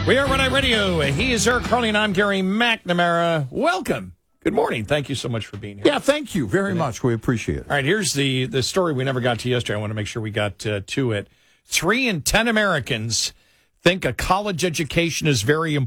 We are Red Eye Radio. He is Eric Carly, and I'm Gary McNamara. Welcome. Good morning. Thank you so much for being here. Yeah, thank you very much. We appreciate it. All right, here's the story we never got to yesterday. I want to make sure we got to it. 3 in 10 Americans think a college education is very